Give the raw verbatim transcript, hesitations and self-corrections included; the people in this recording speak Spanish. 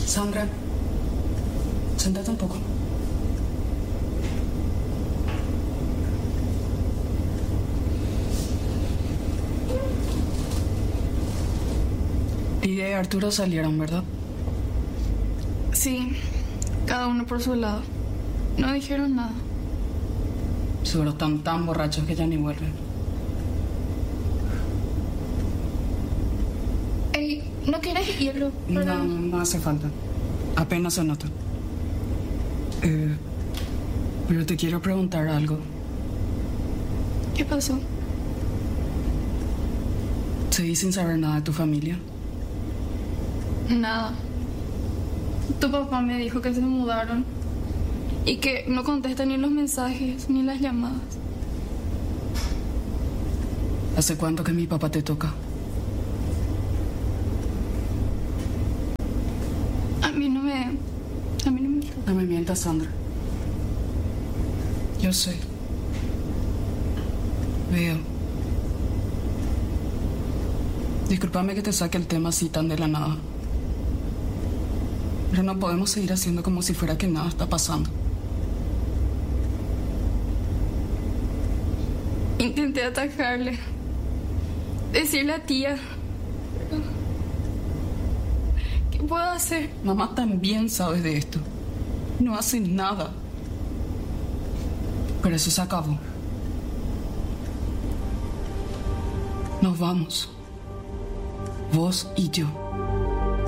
Sandra, sentate un poco. Lidia y Arturo salieron, ¿verdad? Sí, cada uno por su lado. No dijeron nada. Seguro están tan borrachos que ya ni vuelven. Ey, ¿no quieres hielo? Para... No, no hace falta. Apenas se nota. Eh, pero te quiero preguntar algo. ¿Qué pasó? Seguí sin saber nada de tu familia. Nada. Tu papá me dijo que se mudaron y que no contesta ni los mensajes ni las llamadas. ¿Hace cuánto que mi papá te toca? A mí no me... A mí no me... No me mientas, Sandra. Yo sé. Veo. Discúlpame que te saque el tema así tan de la nada. Pero no podemos seguir haciendo como si fuera que nada está pasando. Intenté atajarle. Decirle a tía. ¿Qué puedo hacer? Mamá también sabe de esto. No hace nada. Pero eso se acabó. Nos vamos. Vos y yo.